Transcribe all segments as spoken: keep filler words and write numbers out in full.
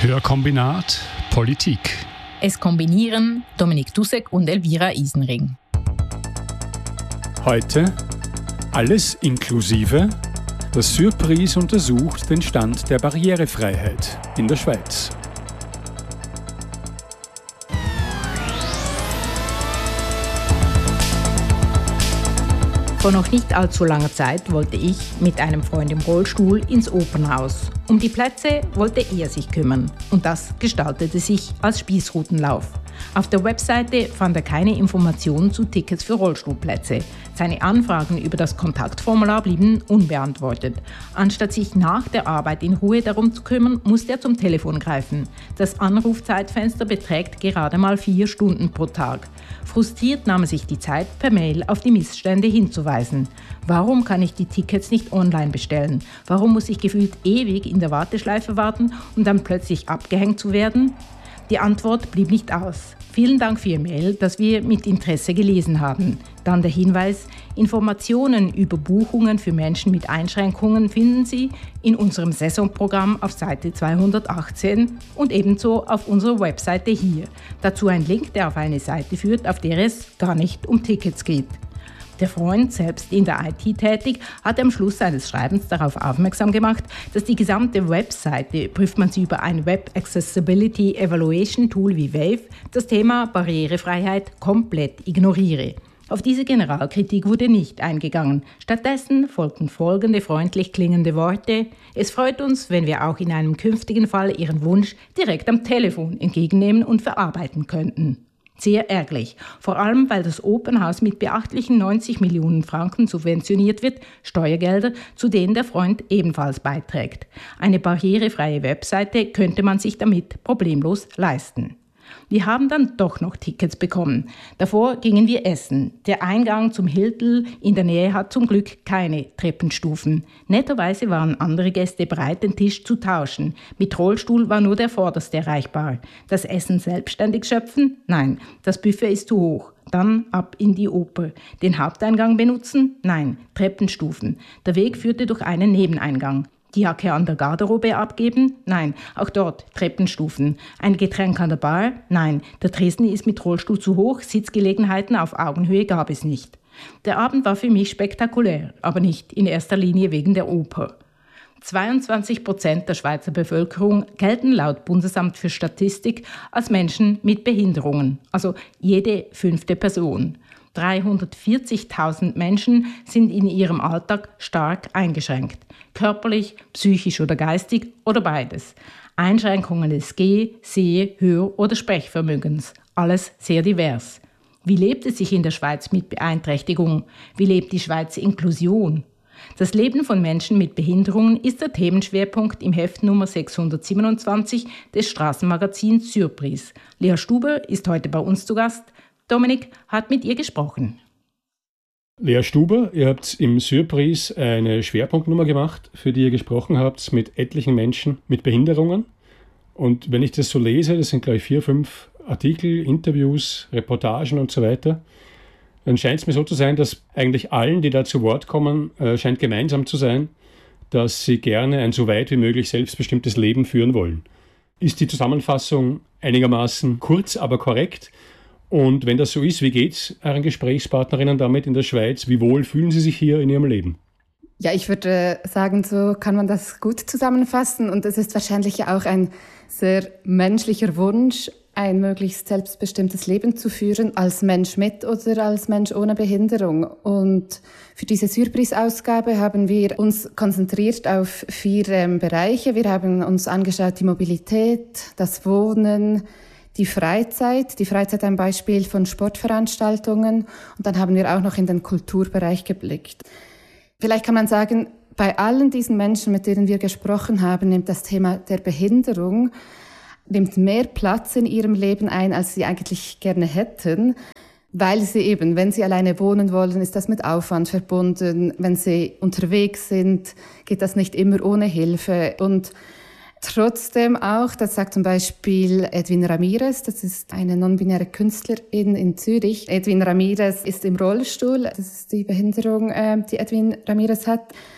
Hörkombinat Politik. Es kombinieren Dominik Dussek und Elvira Isenring. Heute alles inklusive. Das Surprise untersucht den Stand der Barrierefreiheit in der Schweiz. Vor noch nicht allzu langer Zeit wollte ich mit einem Freund im Rollstuhl ins Opernhaus. Um die Plätze wollte er sich kümmern und das gestaltete sich als Spießrutenlauf. Auf der Webseite fand er keine Informationen zu Tickets für Rollstuhlplätze. Seine Anfragen über das Kontaktformular blieben unbeantwortet. Anstatt sich nach der Arbeit in Ruhe darum zu kümmern, musste er zum Telefon greifen. Das Anrufzeitfenster beträgt gerade mal vier Stunden pro Tag. Frustriert nahm er sich die Zeit, per Mail auf die Missstände hinzuweisen. Warum kann ich die Tickets nicht online bestellen? Warum muss ich gefühlt ewig in der Warteschleife warten, um dann plötzlich abgehängt zu werden? Die Antwort blieb nicht aus. Vielen Dank für Ihr Mail, das wir mit Interesse gelesen haben. Dann der Hinweis: Informationen über Buchungen für Menschen mit Einschränkungen finden Sie in unserem Saisonprogramm auf Seite zweihundertachtzehn und ebenso auf unserer Webseite hier. Dazu ein Link, der auf eine Seite führt, auf der es gar nicht um Tickets geht. Der Freund, selbst in der I T tätig, hat am Schluss seines Schreibens darauf aufmerksam gemacht, dass die gesamte Webseite, prüft man sie über ein Web Accessibility Evaluation Tool wie Wave, das Thema Barrierefreiheit komplett ignoriere. Auf diese Generalkritik wurde nicht eingegangen. Stattdessen folgten folgende freundlich klingende Worte: Es freut uns, wenn wir auch in einem künftigen Fall Ihren Wunsch direkt am Telefon entgegennehmen und verarbeiten könnten. Sehr ärgerlich, vor allem weil das Opernhaus mit beachtlichen neunzig Millionen Franken subventioniert wird, Steuergelder, zu denen der Freund ebenfalls beiträgt. Eine barrierefreie Webseite könnte man sich damit problemlos leisten. Wir haben dann doch noch Tickets bekommen. Davor gingen wir essen. Der Eingang zum Hiltl in der Nähe hat zum Glück keine Treppenstufen. Netterweise waren andere Gäste bereit, den Tisch zu tauschen. Mit Rollstuhl war nur der Vorderste erreichbar. Das Essen selbstständig schöpfen? Nein, das Buffet ist zu hoch. Dann ab in die Oper. Den Haupteingang benutzen? Nein, Treppenstufen. Der Weg führte durch einen Nebeneingang. Die Jacke an der Garderobe abgeben? Nein, auch dort Treppenstufen. Ein Getränk an der Bar? Nein, der Tresen ist mit Rollstuhl zu hoch, Sitzgelegenheiten auf Augenhöhe gab es nicht. Der Abend war für mich spektakulär, aber nicht in erster Linie wegen der Oper. zweiundzwanzig Prozent der Schweizer Bevölkerung gelten laut Bundesamt für Statistik als Menschen mit Behinderungen, also jede fünfte Person. dreihundertvierzigtausend Menschen sind in ihrem Alltag stark eingeschränkt. Körperlich, psychisch oder geistig oder beides. Einschränkungen des Geh-, Seh-, Hör- oder Sprechvermögens. Alles sehr divers. Wie lebt es sich in der Schweiz mit Beeinträchtigung? Wie lebt die Schweiz Inklusion? Das Leben von Menschen mit Behinderungen ist der Themenschwerpunkt im Heft Nummer sechshundertsiebenundzwanzig des Straßenmagazins Surprise. Lea Stuber ist heute bei uns zu Gast. Dominik hat mit ihr gesprochen. Lea Stuber, ihr habt im Surprise eine Schwerpunktnummer gemacht, für die ihr gesprochen habt mit etlichen Menschen mit Behinderungen. Und wenn ich das so lese, das sind gleich vier, fünf Artikel, Interviews, Reportagen und so weiter, dann scheint es mir so zu sein, dass eigentlich allen, die da zu Wort kommen, äh, scheint gemeinsam zu sein, dass sie gerne ein so weit wie möglich selbstbestimmtes Leben führen wollen. Ist die Zusammenfassung einigermaßen kurz, aber korrekt? Und wenn das so ist, wie geht es euren Gesprächspartnerinnen damit in der Schweiz? Wie wohl fühlen sie sich hier in ihrem Leben? Ja, ich würde sagen, so kann man das gut zusammenfassen. Und es ist wahrscheinlich auch ein sehr menschlicher Wunsch, ein möglichst selbstbestimmtes Leben zu führen, als Mensch mit oder als Mensch ohne Behinderung. Und für diese Surprise-Ausgabe haben wir uns konzentriert auf vier ähm, Bereiche. Wir haben uns angeschaut die Mobilität, das Wohnen, die Freizeit, die Freizeit ein Beispiel von Sportveranstaltungen, und dann haben wir auch noch in den Kulturbereich geblickt. Vielleicht kann man sagen, bei allen diesen Menschen, mit denen wir gesprochen haben, nimmt das Thema der Behinderung nimmt mehr Platz in ihrem Leben ein, als sie eigentlich gerne hätten, weil sie eben, wenn sie alleine wohnen wollen, ist das mit Aufwand verbunden. Wenn sie unterwegs sind, geht das nicht immer ohne Hilfe. Und trotzdem auch, das sagt zum Beispiel Edwin Ramirez, das ist eine non-binäre Künstlerin in Zürich. Edwin Ramirez ist im Rollstuhl, das ist die Behinderung, die Edwin Ramirez hat.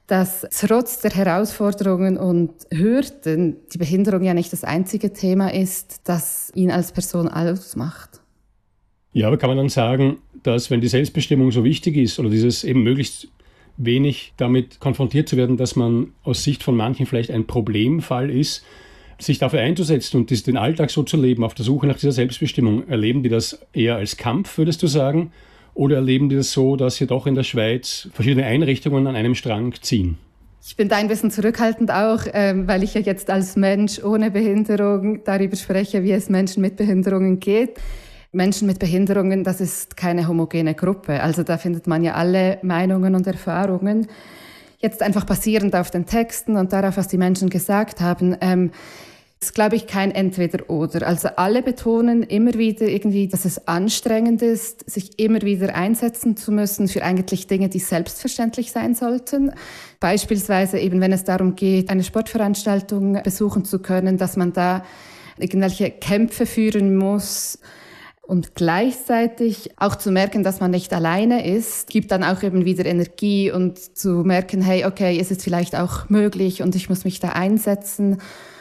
dass trotz der Herausforderungen und Hürden die Behinderung ja nicht das einzige Thema ist, das ihn als Person ausmacht. Ja, aber kann man dann sagen, dass wenn die Selbstbestimmung so wichtig ist oder dieses eben möglichst wenig damit konfrontiert zu werden, dass man aus Sicht von manchen vielleicht ein Problemfall ist, sich dafür einzusetzen und den Alltag so zu leben, auf der Suche nach dieser Selbstbestimmung, erleben die das eher als Kampf, würdest du sagen? Oder erleben die das so, dass sie doch in der Schweiz verschiedene Einrichtungen an einem Strang ziehen? Ich bin da ein bisschen zurückhaltend auch, ähm, weil ich ja jetzt als Mensch ohne Behinderung darüber spreche, wie es Menschen mit Behinderungen geht. Menschen mit Behinderungen, das ist keine homogene Gruppe. Also da findet man ja alle Meinungen und Erfahrungen. Jetzt einfach basierend auf den Texten und darauf, was die Menschen gesagt haben, ähm, ist, glaube ich, kein Entweder-Oder. Also alle betonen immer wieder irgendwie, dass es anstrengend ist, sich immer wieder einsetzen zu müssen für eigentlich Dinge, die selbstverständlich sein sollten. Beispielsweise eben, wenn es darum geht, eine Sportveranstaltung besuchen zu können, dass man da irgendwelche Kämpfe führen muss. Und gleichzeitig auch zu merken, dass man nicht alleine ist, gibt dann auch eben wieder Energie und zu merken, hey, okay, es ist vielleicht auch möglich und ich muss mich da einsetzen.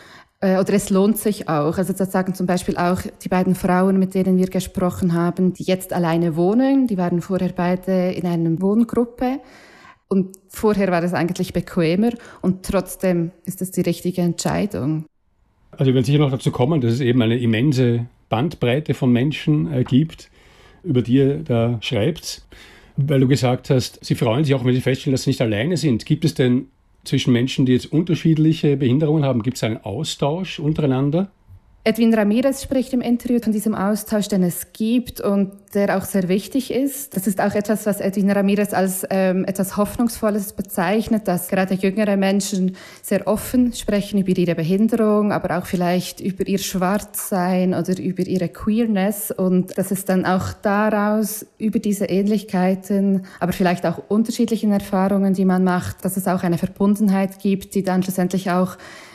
Oder es lohnt sich auch. Also das sagen zum Beispiel auch die beiden Frauen, mit denen wir gesprochen haben, die jetzt alleine wohnen. Die waren vorher beide in einer Wohngruppe. Und vorher war es eigentlich bequemer und trotzdem ist es die richtige Entscheidung. Also wir werden sicher noch dazu kommen, dass es eben eine immense Bandbreite von Menschen äh, gibt, über die ihr da schreibt. Weil du gesagt hast, sie freuen sich auch, wenn sie feststellen, dass sie nicht alleine sind. Gibt es denn zwischen Menschen, die jetzt unterschiedliche Behinderungen haben, gibt es einen Austausch untereinander? Edwin Ramirez spricht im Interview von diesem Austausch, den es gibt und der auch sehr wichtig ist. Das ist auch etwas, was Edwin Ramirez als ähm, etwas Hoffnungsvolles bezeichnet, dass gerade jüngere Menschen sehr offen sprechen über ihre Behinderung, aber auch vielleicht über ihr Schwarzsein oder über ihre Queerness und dass es dann auch daraus, über diese Ähnlichkeiten, aber vielleicht auch unterschiedlichen Erfahrungen, die man macht, dass es auch eine Verbundenheit gibt, die dann schlussendlich auch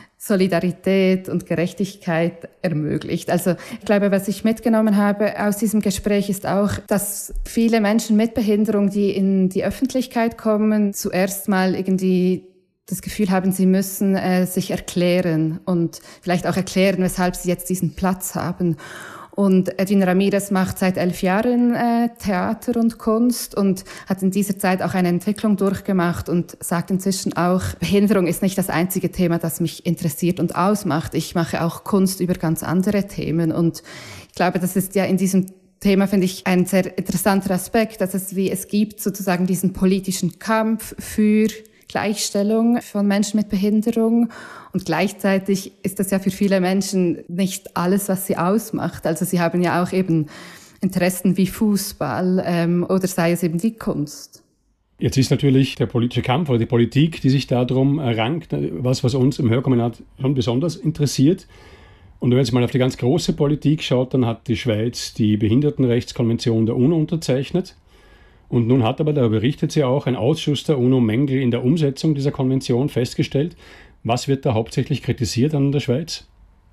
Solidarität und Gerechtigkeit ermöglicht. Also ich glaube, was ich mitgenommen habe aus diesem Gespräch ist auch, dass viele Menschen mit Behinderung, die in die Öffentlichkeit kommen, zuerst mal irgendwie das Gefühl haben, sie müssen äh, sich erklären und vielleicht auch erklären, weshalb sie jetzt diesen Platz haben. Und Edwin Ramirez macht seit elf Jahren äh, Theater und Kunst und hat in dieser Zeit auch eine Entwicklung durchgemacht und sagt inzwischen auch, Behinderung ist nicht das einzige Thema, das mich interessiert und ausmacht. Ich mache auch Kunst über ganz andere Themen. Und ich glaube, das ist ja in diesem Thema, finde ich, ein sehr interessanter Aspekt, dass es wie es gibt sozusagen diesen politischen Kampf für Gleichstellung von Menschen mit Behinderung. Und gleichzeitig ist das ja für viele Menschen nicht alles, was sie ausmacht. Also sie haben ja auch eben Interessen wie Fußball ähm, oder sei es eben die Kunst. Jetzt ist natürlich der politische Kampf oder die Politik, die sich darum rankt, was, was uns im Hörkombinat schon besonders interessiert. Und wenn man jetzt mal auf die ganz große Politik schaut, dann hat die Schweiz die Behindertenrechtskonvention der UNO unterzeichnet. Und nun hat aber, da berichtet sie auch, ein Ausschuss der UNO Mängel in der Umsetzung dieser Konvention festgestellt. Was wird da hauptsächlich kritisiert an der Schweiz?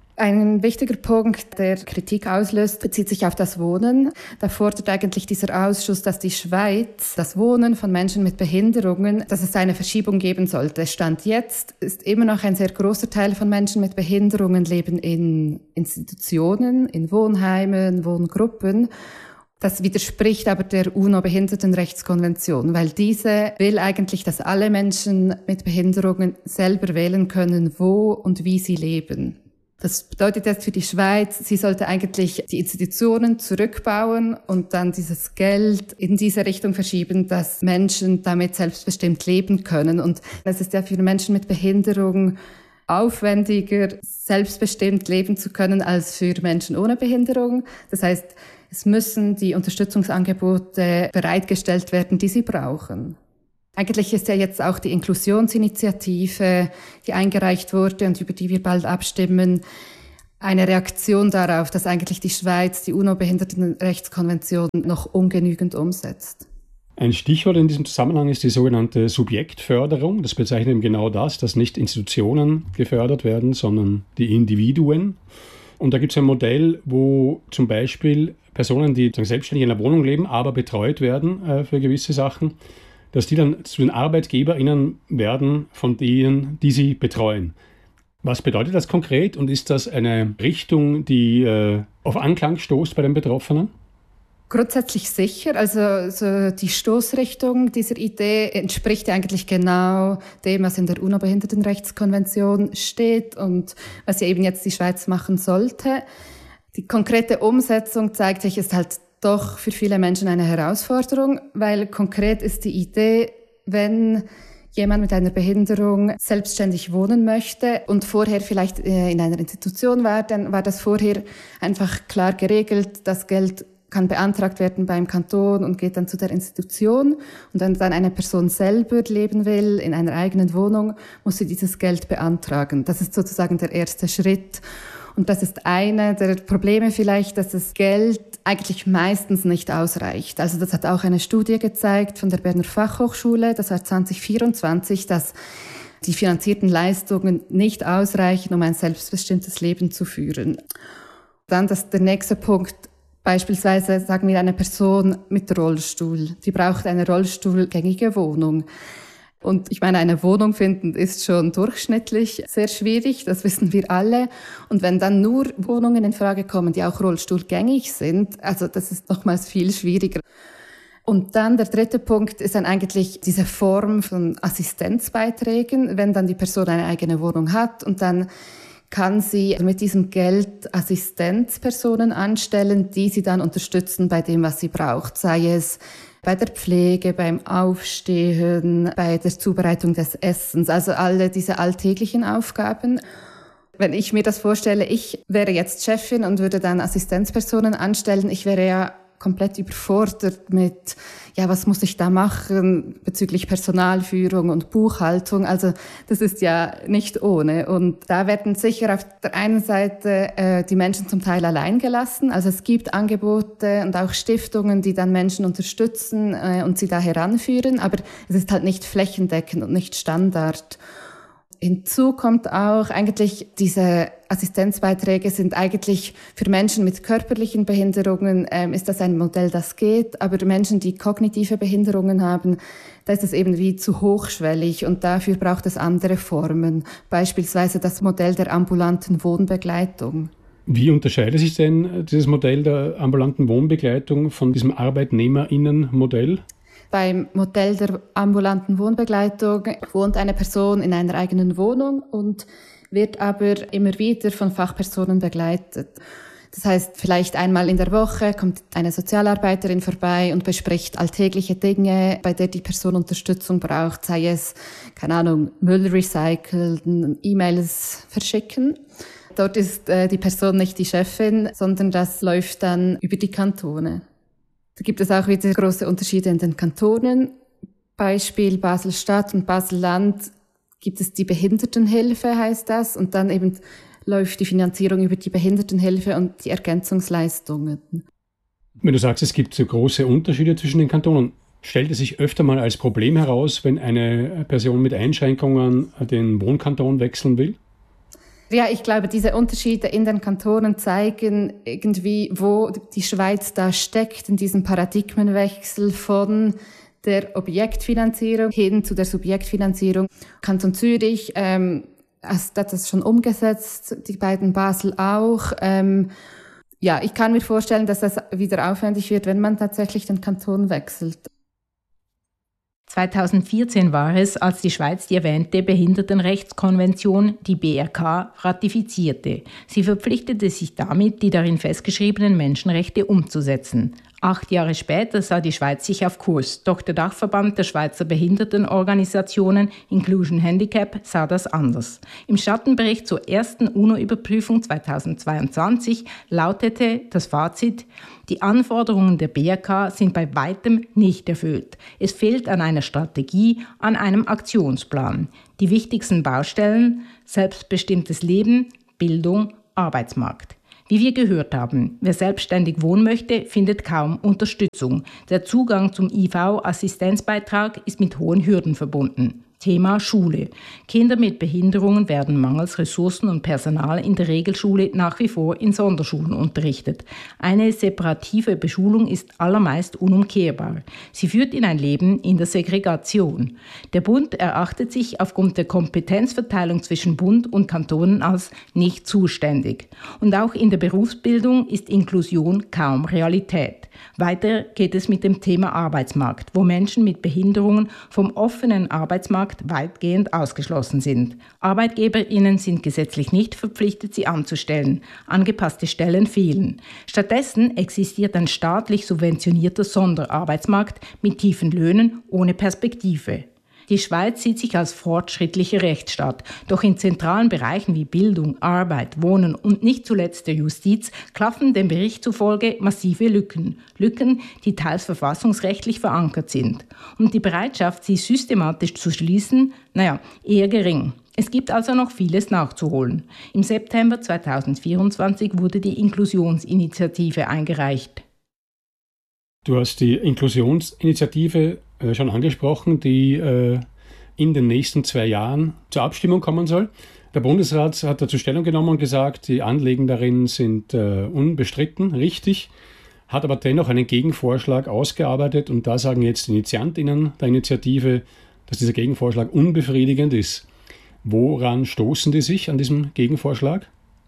Ein wichtiger Punkt, der Kritik auslöst, bezieht sich auf das Wohnen. Da fordert eigentlich dieser Ausschuss, dass die Schweiz das Wohnen von Menschen mit Behinderungen, dass es eine Verschiebung geben sollte. Stand jetzt ist immer noch ein sehr großer Teil von Menschen mit Behinderungen leben in Institutionen, in Wohnheimen, Wohngruppen. Das widerspricht aber der UNO-Behindertenrechtskonvention, weil diese will eigentlich, dass alle Menschen mit Behinderungen selber wählen können, wo und wie sie leben. Das bedeutet jetzt für die Schweiz, sie sollte eigentlich die Institutionen zurückbauen und dann dieses Geld in diese Richtung verschieben, dass Menschen damit selbstbestimmt leben können. Und es ist ja für Menschen mit Behinderung aufwendiger, selbstbestimmt leben zu können, als für Menschen ohne Behinderung. Das heißt, es müssen die Unterstützungsangebote bereitgestellt werden, die sie brauchen. Eigentlich ist ja jetzt auch die Inklusionsinitiative, die eingereicht wurde und über die wir bald abstimmen, eine Reaktion darauf, dass eigentlich die Schweiz die UNO-Behindertenrechtskonvention noch ungenügend umsetzt. Ein Stichwort in diesem Zusammenhang ist die sogenannte Subjektförderung. Das bezeichnet eben genau das, dass nicht Institutionen gefördert werden, sondern die Individuen. Und da gibt es ein Modell, wo zum Beispiel Personen, die selbstständig in einer Wohnung leben, aber betreut werden äh, für gewisse Sachen, dass die dann zu den ArbeitgeberInnen werden von denen, die sie betreuen. Was bedeutet das konkret und ist das eine Richtung, die äh, auf Anklang stoßt bei den Betroffenen? Grundsätzlich sicher. Also so die Stoßrichtung dieser Idee entspricht eigentlich genau dem, was in der UNO-Behindertenrechtskonvention steht und was ja eben jetzt die Schweiz machen sollte. Die konkrete Umsetzung zeigt sich, ist halt doch für viele Menschen eine Herausforderung, weil konkret ist die Idee, wenn jemand mit einer Behinderung selbstständig wohnen möchte und vorher vielleicht in einer Institution war, dann war das vorher einfach klar geregelt, das Geld kann beantragt werden beim Kanton und geht dann zu der Institution. Und wenn dann eine Person selber leben will, in einer eigenen Wohnung, muss sie dieses Geld beantragen. Das ist sozusagen der erste Schritt. Und das ist eine der Probleme vielleicht, dass das Geld eigentlich meistens nicht ausreicht. Also das hat auch eine Studie gezeigt von der Berner Fachhochschule, das war zwanzig vierundzwanzig, dass die finanzierten Leistungen nicht ausreichen, um ein selbstbestimmtes Leben zu führen. Dann das, der nächste Punkt, beispielsweise sagen wir eine Person mit Rollstuhl, die braucht eine rollstuhlgängige Wohnung. Und ich meine, eine Wohnung finden ist schon durchschnittlich sehr schwierig, das wissen wir alle. Und wenn dann nur Wohnungen in Frage kommen, die auch rollstuhlgängig sind, also das ist nochmals viel schwieriger. Und dann der dritte Punkt ist dann eigentlich diese Form von Assistenzbeiträgen, wenn dann die Person eine eigene Wohnung hat und dann kann sie mit diesem Geld Assistenzpersonen anstellen, die sie dann unterstützen bei dem, was sie braucht, sei es bei der Pflege, beim Aufstehen, bei der Zubereitung des Essens, also alle diese alltäglichen Aufgaben. Wenn ich mir das vorstelle, ich wäre jetzt Chefin und würde dann Assistenzpersonen anstellen, ich wäre ja komplett überfordert mit, ja, was muss ich da machen bezüglich Personalführung und Buchhaltung. Also das ist ja nicht ohne. Und da werden sicher auf der einen Seite äh, die Menschen zum Teil allein gelassen. Also es gibt Angebote und auch Stiftungen, die dann Menschen unterstützen äh, und sie da heranführen. Aber es ist halt nicht flächendeckend und nicht Standard. Hinzu kommt auch eigentlich, diese Assistenzbeiträge sind eigentlich für Menschen mit körperlichen Behinderungen, ähm, ist das ein Modell, das geht. Aber Menschen, die kognitive Behinderungen haben, da ist es eben wie zu hochschwellig und dafür braucht es andere Formen. Beispielsweise das Modell der ambulanten Wohnbegleitung. Wie unterscheidet sich denn dieses Modell der ambulanten Wohnbegleitung von diesem ArbeitnehmerInnen-Modell? Beim Modell der ambulanten Wohnbegleitung wohnt eine Person in einer eigenen Wohnung und wird aber immer wieder von Fachpersonen begleitet. Das heißt, vielleicht einmal in der Woche kommt eine Sozialarbeiterin vorbei und bespricht alltägliche Dinge, bei der die Person Unterstützung braucht, sei es, keine Ahnung, Müll recyceln, E-Mails verschicken. Dort ist äh, die Person nicht die Chefin, sondern das läuft dann über die Kantone. Da gibt es auch wieder große Unterschiede in den Kantonen. Beispiel Basel-Stadt und Basel-Land gibt es die Behindertenhilfe, heißt das. Und dann eben läuft die Finanzierung über die Behindertenhilfe und die Ergänzungsleistungen. Wenn du sagst, es gibt so große Unterschiede zwischen den Kantonen, stellt es sich öfter mal als Problem heraus, wenn eine Person mit Einschränkungen den Wohnkanton wechseln will? Ja, ich glaube, diese Unterschiede in den Kantonen zeigen irgendwie, wo die Schweiz da steckt, in diesem Paradigmenwechsel von der Objektfinanzierung hin zu der Subjektfinanzierung. Kanton Zürich ähm, hat das schon umgesetzt, die beiden Basel auch. Ähm, ja, ich kann mir vorstellen, dass das wieder aufwendig wird, wenn man tatsächlich den Kanton wechselt. zweitausendvierzehn war es, als die Schweiz die erwähnte Behindertenrechtskonvention, die B R K, ratifizierte. Sie verpflichtete sich damit, die darin festgeschriebenen Menschenrechte umzusetzen. Acht Jahre später sah die Schweiz sich auf Kurs, doch der Dachverband der Schweizer Behindertenorganisationen Inclusion Handicap sah das anders. Im Schattenbericht zur ersten UNO-Überprüfung zweitausendzweiundzwanzig lautete das Fazit: Die Anforderungen der B R K sind bei weitem nicht erfüllt. Es fehlt an einer Strategie, an einem Aktionsplan. Die wichtigsten Baustellen: selbstbestimmtes Leben, Bildung, Arbeitsmarkt. Wie wir gehört haben, wer selbstständig wohnen möchte, findet kaum Unterstützung. Der Zugang zum I V-Assistenzbeitrag ist mit hohen Hürden verbunden. Thema Schule. Kinder mit Behinderungen werden mangels Ressourcen und Personal in der Regelschule nach wie vor in Sonderschulen unterrichtet. Eine separative Beschulung ist allermeist unumkehrbar. Sie führt in ein Leben in der Segregation. Der Bund erachtet sich aufgrund der Kompetenzverteilung zwischen Bund und Kantonen als nicht zuständig. Und auch in der Berufsbildung ist Inklusion kaum Realität. Weiter geht es mit dem Thema Arbeitsmarkt, wo Menschen mit Behinderungen vom offenen Arbeitsmarkt weitgehend ausgeschlossen sind. ArbeitgeberInnen sind gesetzlich nicht verpflichtet, sie anzustellen. Angepasste Stellen fehlen. Stattdessen existiert ein staatlich subventionierter Sonderarbeitsmarkt mit tiefen Löhnen ohne Perspektive. Die Schweiz sieht sich als fortschrittlicher Rechtsstaat. Doch in zentralen Bereichen wie Bildung, Arbeit, Wohnen und nicht zuletzt der Justiz klaffen dem Bericht zufolge massive Lücken. Lücken, die teils verfassungsrechtlich verankert sind. Und die Bereitschaft, sie systematisch zu schließen, naja, eher gering. Es gibt also noch vieles nachzuholen. Im September zweitausendvierundzwanzig wurde die Inklusionsinitiative eingereicht. Du hast die Inklusionsinitiative äh, schon angesprochen, die äh, in den nächsten zwei Jahren zur Abstimmung kommen soll. Der Bundesrat hat dazu Stellung genommen und gesagt, die Anliegen darin sind äh, unbestritten, richtig, hat aber dennoch einen Gegenvorschlag ausgearbeitet und da sagen jetzt die InitiantInnen der Initiative, dass dieser Gegenvorschlag unbefriedigend ist. Woran stoßen die sich an diesem Gegenvorschlag?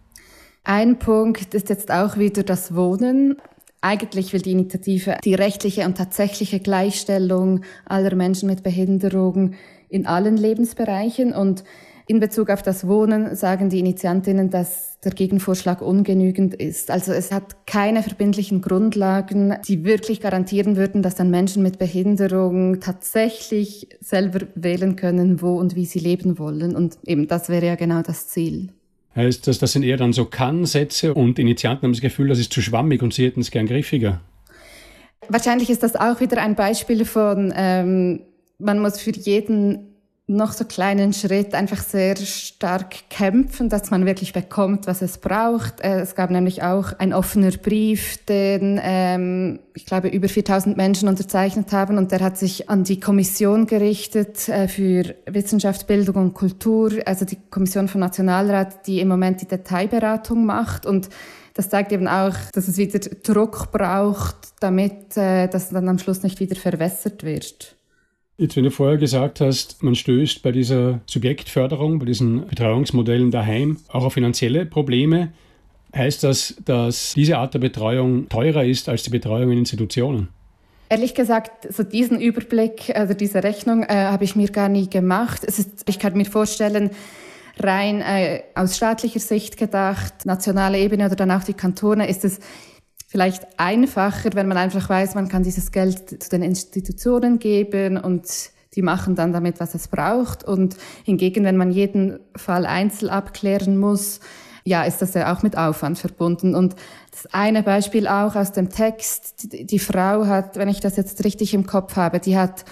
Ein Punkt ist jetzt auch wieder das Wohnen. Eigentlich will die Initiative die rechtliche und tatsächliche Gleichstellung aller Menschen mit Behinderung in allen Lebensbereichen. Und in Bezug auf das Wohnen sagen die Initiantinnen, dass der Gegenvorschlag ungenügend ist. Also es hat keine verbindlichen Grundlagen, die wirklich garantieren würden, dass dann Menschen mit Behinderung tatsächlich selber wählen können, wo und wie sie leben wollen. Und eben das wäre ja genau das Ziel. Heißt das, das sind eher dann so Kann-Sätze und Initianten haben das Gefühl, das ist zu schwammig und sie hätten es gern griffiger? Wahrscheinlich ist das auch wieder ein Beispiel von, ähm, man muss für jeden noch so kleinen Schritt einfach sehr stark kämpfen, dass man wirklich bekommt, was es braucht. Es gab nämlich auch einen offenen Brief, den, ähm, ich glaube, über viertausend Menschen unterzeichnet haben und der hat sich an die Kommission gerichtet äh, für Wissenschaft, Bildung und Kultur, also die Kommission vom Nationalrat, die im Moment die Detailberatung macht und das zeigt eben auch, dass es wieder Druck braucht, damit äh, das dann am Schluss nicht wieder verwässert wird. Jetzt, wenn du vorher gesagt hast, man stößt bei dieser Subjektförderung, bei diesen Betreuungsmodellen daheim auch auf finanzielle Probleme, heißt das, dass diese Art der Betreuung teurer ist als die Betreuung in Institutionen? Ehrlich gesagt, so diesen Überblick, also diese Rechnung, äh, habe ich mir gar nie gemacht. Es ist, ich kann mir vorstellen, rein äh, aus staatlicher Sicht gedacht, nationale Ebene oder dann auch die Kantone, ist es vielleicht einfacher, wenn man einfach weiß, man kann dieses Geld zu den Institutionen geben und die machen dann damit, was es braucht. Und hingegen, wenn man jeden Fall einzeln abklären muss, ja, ist das ja auch mit Aufwand verbunden. Und das eine Beispiel auch aus dem Text, die, die Frau hat, wenn ich das jetzt richtig im Kopf habe, die hat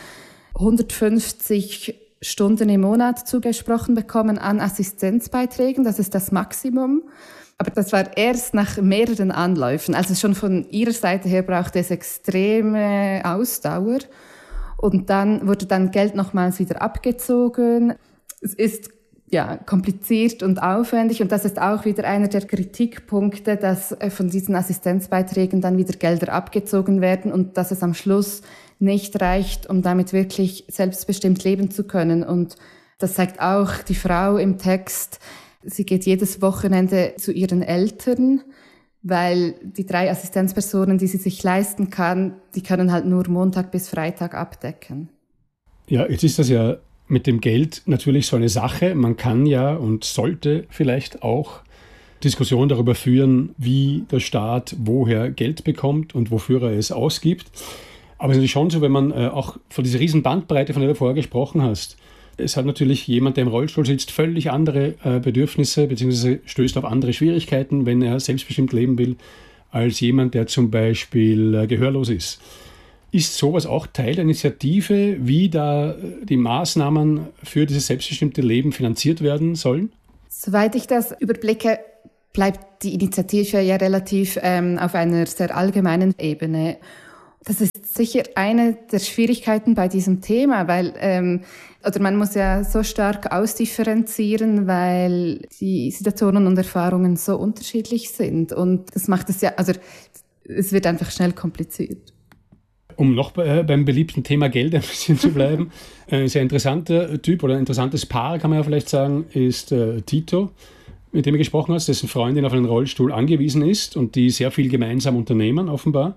hundertfünfzig Stunden im Monat zugesprochen bekommen an Assistenzbeiträgen. Das ist das Maximum. Aber das war erst nach mehreren Anläufen. Also schon von ihrer Seite her brauchte es extreme Ausdauer. Und dann wurde dann Geld nochmals wieder abgezogen. Es ist ja kompliziert und aufwendig. Und das ist auch wieder einer der Kritikpunkte, dass von diesen Assistenzbeiträgen dann wieder Gelder abgezogen werden und dass es am Schluss nicht reicht, um damit wirklich selbstbestimmt leben zu können. Und das zeigt auch die Frau im Text. Sie geht jedes Wochenende zu ihren Eltern, weil die drei Assistenzpersonen, die sie sich leisten kann, die können halt nur Montag bis Freitag abdecken. Ja, jetzt ist das ja mit dem Geld natürlich so eine Sache. Man kann ja und sollte vielleicht auch Diskussionen darüber führen, wie der Staat woher Geld bekommt und wofür er es ausgibt. Aber es ist natürlich schon so, wenn man äh, auch von dieser riesen Bandbreite, von der du vorher gesprochen hast, es hat natürlich jemand, der im Rollstuhl sitzt, völlig andere äh, Bedürfnisse bzw. stößt auf andere Schwierigkeiten, wenn er selbstbestimmt leben will, als jemand, der zum Beispiel äh, gehörlos ist. Ist sowas auch Teil der Initiative, wie da die Maßnahmen für dieses selbstbestimmte Leben finanziert werden sollen? Soweit ich das überblicke, bleibt die Initiative ja relativ ähm, auf einer sehr allgemeinen Ebene. Das ist sicher eine der Schwierigkeiten bei diesem Thema, weil ähm, oder man muss ja so stark ausdifferenzieren, weil die Situationen und Erfahrungen so unterschiedlich sind. Und das macht es ja, also es wird einfach schnell kompliziert. Um noch bei, beim beliebten Thema Geld ein bisschen zu bleiben, ein sehr interessanter Typ oder ein interessantes Paar, kann man ja vielleicht sagen, ist äh, Tito, mit dem du gesprochen hast, dessen Freundin auf einen Rollstuhl angewiesen ist und die sehr viel gemeinsam unternehmen, offenbar.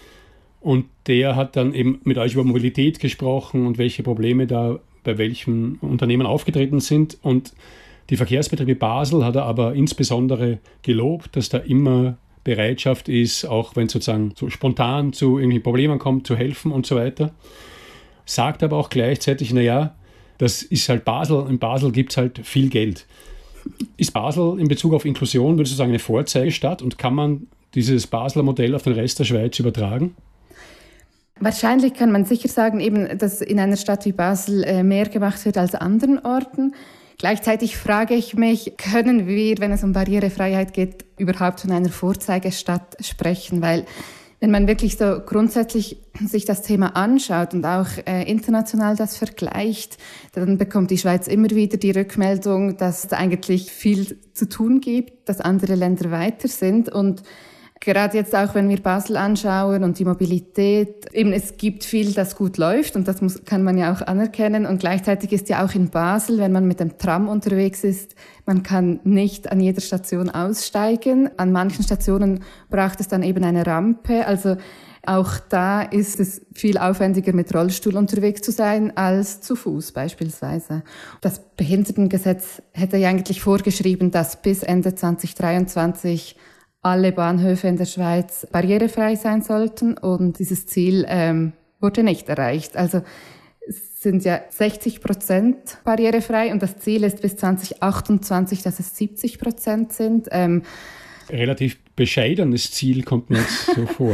Und der hat dann eben mit euch über Mobilität gesprochen und welche Probleme da bei welchen Unternehmen aufgetreten sind. Und die Verkehrsbetriebe Basel hat er aber insbesondere gelobt, dass da immer Bereitschaft ist, auch wenn es sozusagen so spontan zu irgendwie Problemen kommt, zu helfen und so weiter. Sagt aber auch gleichzeitig, naja, das ist halt Basel, in Basel gibt es halt viel Geld. Ist Basel in Bezug auf Inklusion, würdest du sagen, eine Vorzeigestadt und kann man dieses Basler Modell auf den Rest der Schweiz übertragen? Wahrscheinlich kann man sicher sagen, eben, dass in einer Stadt wie Basel äh, mehr gemacht wird als an anderen Orten. Gleichzeitig frage ich mich, können wir, wenn es um Barrierefreiheit geht, überhaupt von einer Vorzeigestadt sprechen? Weil wenn man wirklich so grundsätzlich sich das Thema anschaut und auch äh, international das vergleicht, dann bekommt die Schweiz immer wieder die Rückmeldung, dass es eigentlich viel zu tun gibt, dass andere Länder weiter sind. Und gerade jetzt auch, wenn wir Basel anschauen und die Mobilität, eben es gibt viel, das gut läuft und das muss, kann man ja auch anerkennen. Und gleichzeitig ist ja auch in Basel, wenn man mit dem Tram unterwegs ist, man kann nicht an jeder Station aussteigen. An manchen Stationen braucht es dann eben eine Rampe. Also auch da ist es viel aufwendiger, mit Rollstuhl unterwegs zu sein, als zu Fuß beispielsweise. Das Behindertengesetz hätte ja eigentlich vorgeschrieben, dass bis Ende zwanzig dreiundzwanzig alle Bahnhöfe in der Schweiz barrierefrei sein sollten und dieses Ziel ähm, wurde nicht erreicht. Also es sind ja sechzig Prozent barrierefrei und das Ziel ist bis zwanzig achtundzwanzig, dass es siebzig Prozent sind. Ähm, Relativ bescheidenes Ziel kommt mir jetzt so vor.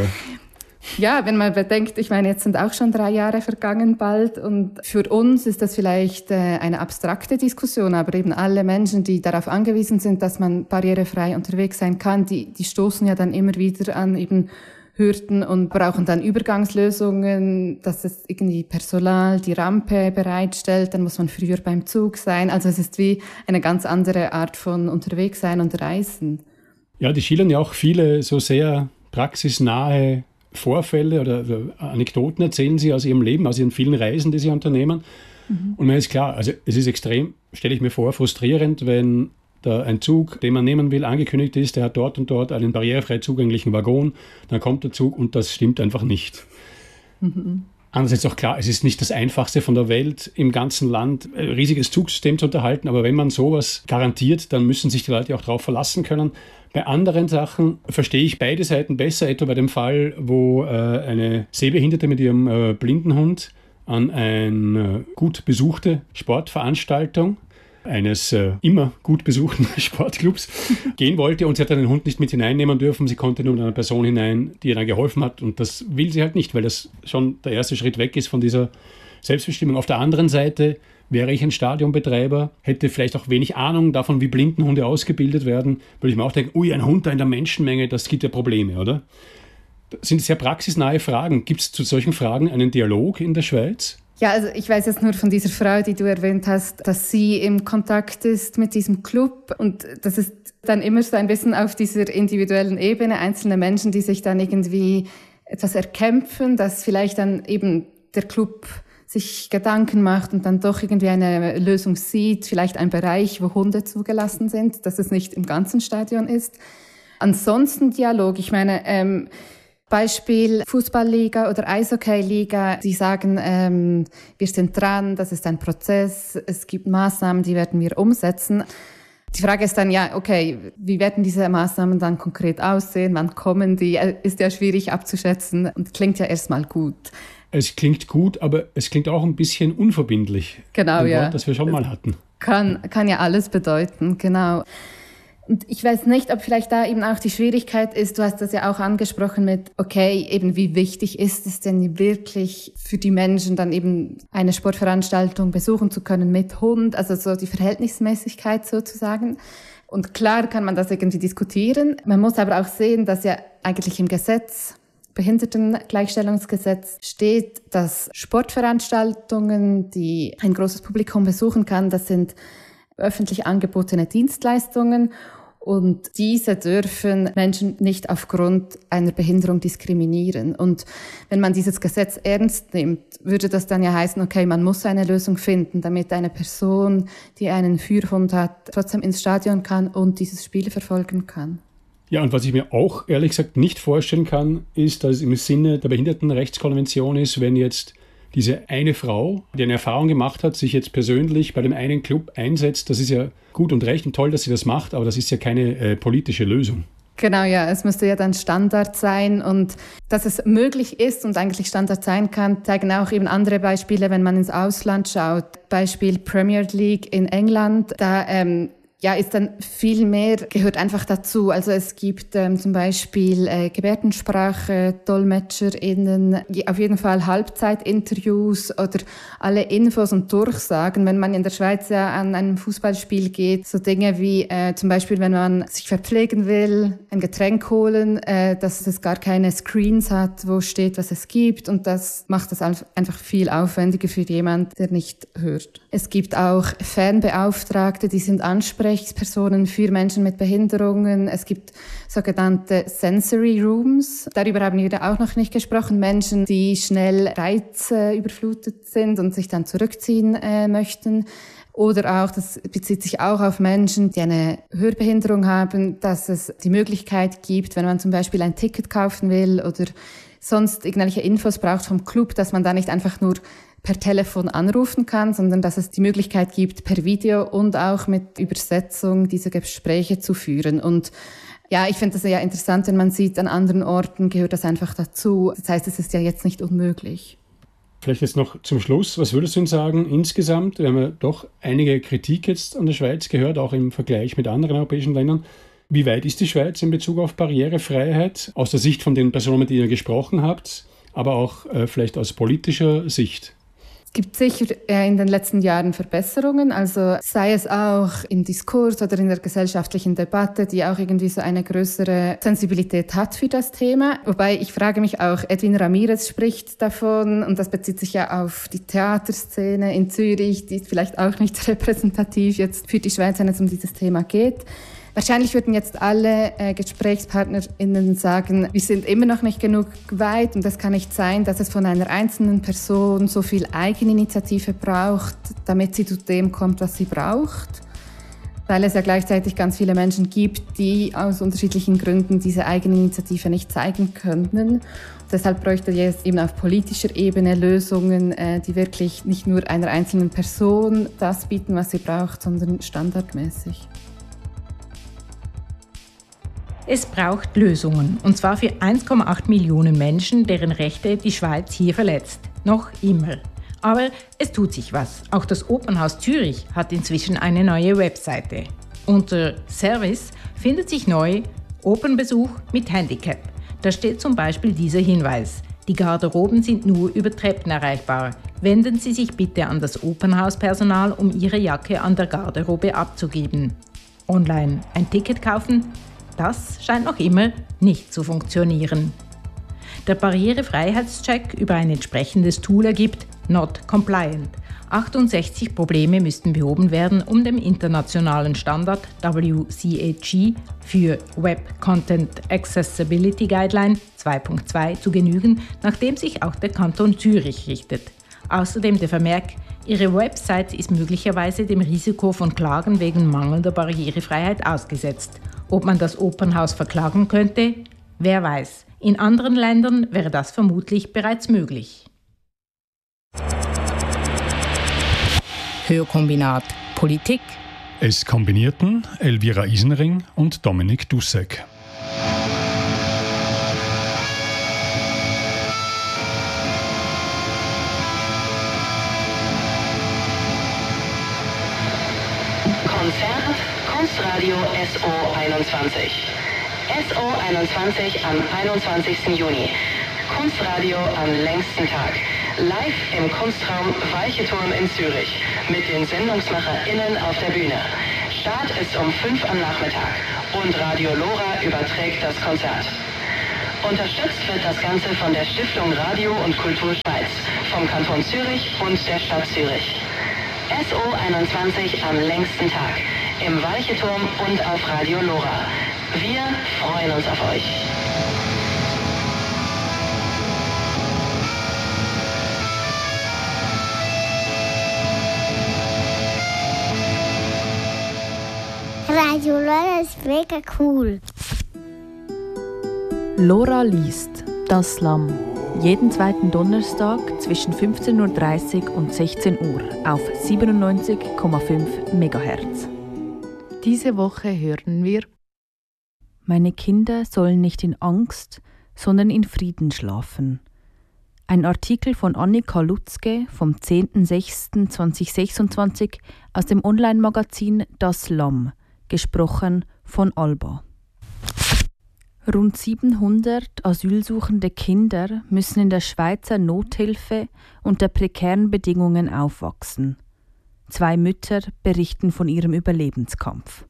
Ja, wenn man bedenkt, ich meine, jetzt sind auch schon drei Jahre vergangen bald und für uns ist das vielleicht äh, eine abstrakte Diskussion, aber eben alle Menschen, die darauf angewiesen sind, dass man barrierefrei unterwegs sein kann, die, die stoßen ja dann immer wieder an eben Hürden und brauchen dann Übergangslösungen, dass es irgendwie Personal die Rampe bereitstellt, dann muss man früher beim Zug sein. Also es ist wie eine ganz andere Art von unterwegs sein und reisen. Ja, die schildern ja auch viele so sehr praxisnahe Vorfälle oder Anekdoten erzählen sie aus ihrem Leben, aus ihren vielen Reisen, die sie unternehmen. Mhm. Und mir ist klar, also es ist extrem, stelle ich mir vor, frustrierend, wenn da ein Zug, den man nehmen will, angekündigt ist, der hat dort und dort einen barrierefrei zugänglichen Waggon, dann kommt der Zug und das stimmt einfach nicht. Mhm. Andererseits auch klar, es ist nicht das Einfachste von der Welt, im ganzen Land ein riesiges Zugsystem zu unterhalten, aber wenn man sowas garantiert, dann müssen sich die Leute auch darauf verlassen können. Bei anderen Sachen verstehe ich beide Seiten besser, etwa bei dem Fall, wo äh, eine Sehbehinderte mit ihrem äh, Blindenhund an eine äh, gut besuchte Sportveranstaltung eines äh, immer gut besuchten Sportclubs gehen wollte und sie hat dann den Hund nicht mit hineinnehmen dürfen. Sie konnte nur mit einer Person hinein, die ihr dann geholfen hat und das will sie halt nicht, weil das schon der erste Schritt weg ist von dieser Selbstbestimmung. Auf der anderen Seite wäre ich ein Stadionbetreiber, hätte vielleicht auch wenig Ahnung davon, wie Blindenhunde ausgebildet werden, würde ich mir auch denken, ui, ein Hund da in der Menschenmenge, das gibt ja Probleme, oder? Das sind sehr praxisnahe Fragen. Gibt es zu solchen Fragen einen Dialog in der Schweiz? Ja, also ich weiß jetzt nur von dieser Frau, die du erwähnt hast, dass sie im Kontakt ist mit diesem Club und das ist dann immer so ein bisschen auf dieser individuellen Ebene, einzelne Menschen, die sich dann irgendwie etwas erkämpfen, dass vielleicht dann eben der Club sich Gedanken macht und dann doch irgendwie eine Lösung sieht, vielleicht ein Bereich, wo Hunde zugelassen sind, dass es nicht im ganzen Stadion ist. Ansonsten Dialog, ich meine, ähm, Beispiel Fußballliga oder Eishockeyliga, die sagen, ähm, wir sind dran, das ist ein Prozess, es gibt Maßnahmen, die werden wir umsetzen. Die Frage ist dann, ja, okay, wie werden diese Maßnahmen dann konkret aussehen, wann kommen die, ist ja schwierig abzuschätzen und klingt ja erstmal gut. Es klingt gut, aber es klingt auch ein bisschen unverbindlich. Genau, ein ja. Wort, das wir schon mal hatten. Kann, kann ja alles bedeuten, genau. Und ich weiß nicht, ob vielleicht da eben auch die Schwierigkeit ist, du hast das ja auch angesprochen mit, okay, eben wie wichtig ist es denn wirklich für die Menschen dann eben eine Sportveranstaltung besuchen zu können mit Hund, also so die Verhältnismäßigkeit sozusagen. Und klar kann man das irgendwie diskutieren. Man muss aber auch sehen, dass ja eigentlich im Gesetz Behindertengleichstellungsgesetz steht, dass Sportveranstaltungen, die ein großes Publikum besuchen kann, das sind öffentlich angebotene Dienstleistungen. Und diese dürfen Menschen nicht aufgrund einer Behinderung diskriminieren. Und wenn man dieses Gesetz ernst nimmt, würde das dann ja heißen, okay, man muss eine Lösung finden, damit eine Person, die einen Führhund hat, trotzdem ins Stadion kann und dieses Spiel verfolgen kann. Ja, und was ich mir auch ehrlich gesagt nicht vorstellen kann, ist, dass es im Sinne der Behindertenrechtskonvention ist, wenn jetzt diese eine Frau, die eine Erfahrung gemacht hat, sich jetzt persönlich bei dem einen Club einsetzt. Das ist ja gut und recht und toll, dass sie das macht, aber das ist ja keine äh, politische Lösung. Genau, ja, es müsste ja dann Standard sein, und dass es möglich ist und eigentlich Standard sein kann, zeigen auch eben andere Beispiele, wenn man ins Ausland schaut. Beispiel Premier League in England, da ähm, ja, ist dann viel mehr, gehört einfach dazu. Also es gibt ähm, zum Beispiel äh, Gebärdensprache, DolmetscherInnen, auf jeden Fall Halbzeitinterviews oder alle Infos und Durchsagen. Wenn man in der Schweiz ja an ein Fußballspiel geht, so Dinge wie äh, zum Beispiel, wenn man sich verpflegen will, ein Getränk holen, äh, dass es gar keine Screens hat, wo steht, was es gibt. Und das macht das einfach viel aufwendiger für jemanden, der nicht hört. Es gibt auch Fanbeauftragte, die sind ansprechend Personen für Menschen mit Behinderungen. Es gibt sogenannte Sensory Rooms. Darüber haben wir auch noch nicht gesprochen. Menschen, die schnell reizüberflutet sind und sich dann zurückziehen äh, möchten. Oder auch, das bezieht sich auch auf Menschen, die eine Hörbehinderung haben, dass es die Möglichkeit gibt, wenn man zum Beispiel ein Ticket kaufen will oder sonst irgendwelche Infos braucht vom Club, dass man da nicht einfach nur per Telefon anrufen kann, sondern dass es die Möglichkeit gibt, per Video und auch mit Übersetzung diese Gespräche zu führen. Und ja, ich finde das ja interessant, wenn man sieht, an anderen Orten gehört das einfach dazu. Das heißt, es ist ja jetzt nicht unmöglich. Vielleicht jetzt noch zum Schluss, was würdest du denn sagen insgesamt? Wir haben ja doch einige Kritik jetzt an der Schweiz gehört, auch im Vergleich mit anderen europäischen Ländern. Wie weit ist die Schweiz in Bezug auf Barrierefreiheit? Aus der Sicht von den Personen, mit denen ihr gesprochen habt, aber auch äh, vielleicht aus politischer Sicht? Es gibt sicher in den letzten Jahren Verbesserungen, also sei es auch im Diskurs oder in der gesellschaftlichen Debatte, die auch irgendwie so eine größere Sensibilität hat für das Thema. Wobei ich frage mich auch, Edwin Ramirez spricht davon, und das bezieht sich ja auf die Theaterszene in Zürich, die ist vielleicht auch nicht repräsentativ jetzt für die Schweiz, wenn es um dieses Thema geht. Wahrscheinlich würden jetzt alle äh, GesprächspartnerInnen sagen, wir sind immer noch nicht genug weit, und es kann nicht sein, dass es von einer einzelnen Person so viel Eigeninitiative braucht, damit sie zu dem kommt, was sie braucht. Weil es ja gleichzeitig ganz viele Menschen gibt, die aus unterschiedlichen Gründen diese Eigeninitiative nicht zeigen können. Und deshalb bräuchte es eben auf politischer Ebene Lösungen, äh, die wirklich nicht nur einer einzelnen Person das bieten, was sie braucht, sondern standardmäßig. Es braucht Lösungen, und zwar für eins Komma acht Millionen Menschen, deren Rechte die Schweiz hier verletzt. Noch immer. Aber es tut sich was. Auch das Opernhaus Zürich hat inzwischen eine neue Webseite. Unter Service findet sich neu Opernbesuch mit Handicap. Da steht zum Beispiel dieser Hinweis: Die Garderoben sind nur über Treppen erreichbar. Wenden Sie sich bitte an das Opernhauspersonal, um Ihre Jacke an der Garderobe abzugeben. Online ein Ticket kaufen? Das scheint noch immer nicht zu funktionieren. Der Barrierefreiheitscheck über ein entsprechendes Tool ergibt Not Compliant. achtundsechzig Probleme müssten behoben werden, um dem internationalen Standard W C A G für Web Content Accessibility Guideline zwei Punkt zwei zu genügen, nach dem sich auch der Kanton Zürich richtet. Außerdem der Vermerk: Ihre Website ist möglicherweise dem Risiko von Klagen wegen mangelnder Barrierefreiheit ausgesetzt. Ob man das Opernhaus verklagen könnte? Wer weiß. In anderen Ländern wäre das vermutlich bereits möglich. Hörkombinat Politik. Es kombinierten Elvira Isenring und Dominik Dussek. Konzert Kunstradio S O einundzwanzig. S O einundzwanzig am einundzwanzigsten Juni. Kunstradio am längsten Tag. Live im Kunstraum Weiche Turm in Zürich. Mit den SendungsmacherInnen auf der Bühne. Start ist um fünf am Nachmittag. Und Radio Lora überträgt das Konzert. Unterstützt wird das Ganze von der Stiftung Radio und Kultur Schweiz, vom Kanton Zürich und der Stadt Zürich. S O einundzwanzig am längsten Tag, im Walcheturm und auf Radio Lora. Wir freuen uns auf euch. Radio Lora ist mega cool. Lora liest Das Lamm. Jeden zweiten Donnerstag zwischen fünfzehn Uhr dreißig und sechzehn Uhr auf siebenundneunzig Komma fünf Megahertz. Diese Woche hören wir: Meine Kinder sollen nicht in Angst, sondern in Frieden schlafen. Ein Artikel von Annika Lutzke vom zehnten sechsten zweitausendsechsundzwanzig aus dem Online-Magazin Das Lamm, gesprochen von Alba. Rund siebenhundert asylsuchende Kinder müssen in der Schweizer Nothilfe unter prekären Bedingungen aufwachsen. Zwei Mütter berichten von ihrem Überlebenskampf.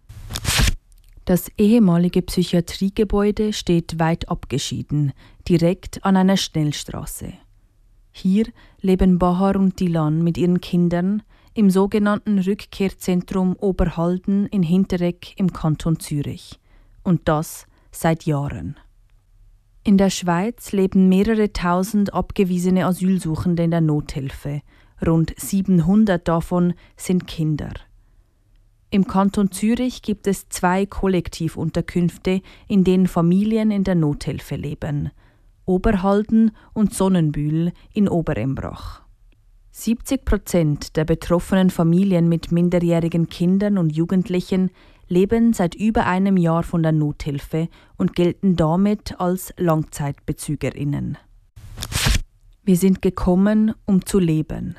Das ehemalige Psychiatriegebäude steht weit abgeschieden, direkt an einer Schnellstraße. Hier leben Bahar und Dilan mit ihren Kindern im sogenannten Rückkehrzentrum Oberhalden in Hinteregg im Kanton Zürich. Und das seit Jahren. In der Schweiz leben mehrere tausend abgewiesene Asylsuchende in der Nothilfe. Rund siebenhundert davon sind Kinder. Im Kanton Zürich gibt es zwei Kollektivunterkünfte, in denen Familien in der Nothilfe leben: Oberhalden und Sonnenbühl in Oberembrach. siebzig Prozent der betroffenen Familien mit minderjährigen Kindern und Jugendlichen leben seit über einem Jahr von der Nothilfe und gelten damit als LangzeitbezügerInnen. Wir sind gekommen, um zu leben.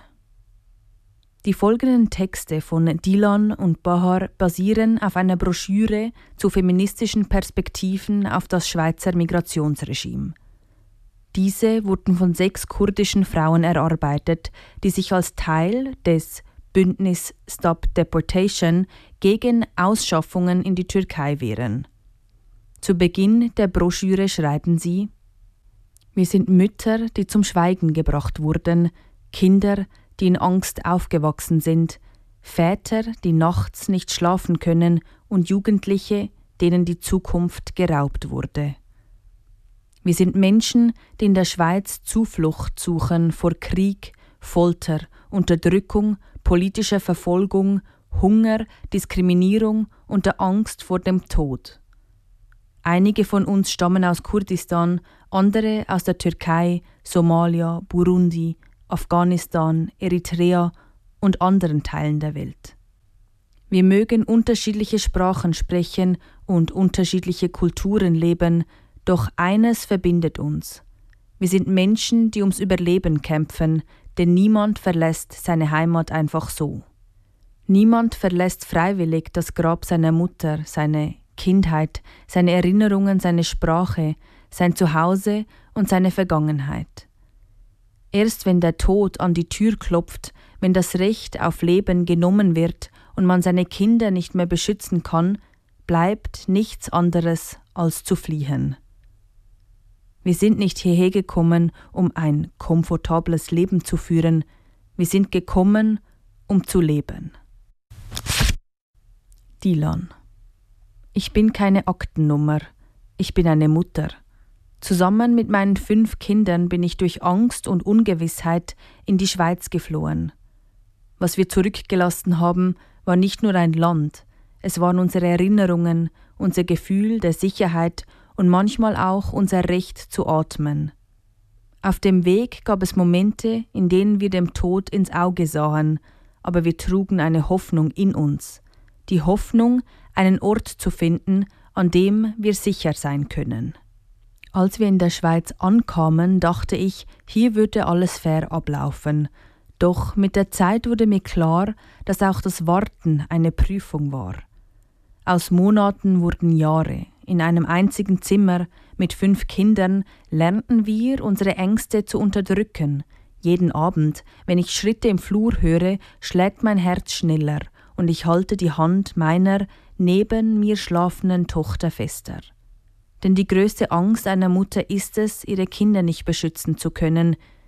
Die folgenden Texte von Dilan und Bahar basieren auf einer Broschüre zu feministischen Perspektiven auf das Schweizer Migrationsregime. Diese wurden von sechs kurdischen Frauen erarbeitet, die sich als Teil des Bündnis Stop Deportation gegen Ausschaffungen in die Türkei wehren. Zu Beginn der Broschüre schreiben sie: Wir sind Mütter, die zum Schweigen gebracht wurden, Kinder, die in Angst aufgewachsen sind, Väter, die nachts nicht schlafen können und Jugendliche, denen die Zukunft geraubt wurde. Wir sind Menschen, die in der Schweiz Zuflucht suchen vor Krieg, Folter, Unterdrückung, politischer Verfolgung, Hunger, Diskriminierung und der Angst vor dem Tod. Einige von uns stammen aus Kurdistan, andere aus der Türkei, Somalia, Burundi, Afghanistan, Eritrea und anderen Teilen der Welt. Wir mögen unterschiedliche Sprachen sprechen und unterschiedliche Kulturen leben, doch eines verbindet uns. Wir sind Menschen, die ums Überleben kämpfen, denn niemand verlässt seine Heimat einfach so. Niemand verlässt freiwillig das Grab seiner Mutter, seine Kindheit, seine Erinnerungen, seine Sprache, sein Zuhause und seine Vergangenheit. Erst wenn der Tod an die Tür klopft, wenn das Recht auf Leben genommen wird und man seine Kinder nicht mehr beschützen kann, bleibt nichts anderes als zu fliehen. Wir sind nicht hierher gekommen, um ein komfortables Leben zu führen. Wir sind gekommen, um zu leben. Dilan: Ich bin keine Aktennummer. Ich bin eine Mutter. Zusammen mit meinen fünf Kindern bin ich durch Angst und Ungewissheit in die Schweiz geflohen. Was wir zurückgelassen haben, war nicht nur ein Land. Es waren unsere Erinnerungen, unser Gefühl der Sicherheit und manchmal auch unser Recht zu atmen. Auf dem Weg gab es Momente, in denen wir dem Tod ins Auge sahen, aber wir trugen eine Hoffnung in uns. Die Hoffnung, einen Ort zu finden, an dem wir sicher sein können. Als wir in der Schweiz ankamen, dachte ich, hier würde alles fair ablaufen. Doch mit der Zeit wurde mir klar, dass auch das Warten eine Prüfung war. Aus Monaten wurden Jahre. In einem einzigen Zimmer mit fünf Kindern lernten wir, unsere Ängste zu unterdrücken. Jeden Abend, wenn ich Schritte im Flur höre, schlägt mein Herz schneller und ich halte die Hand meiner neben mir schlafenden Tochter fester. Denn die größte Angst einer Mutter ist es, ihre Kinder nicht beschützen zu können,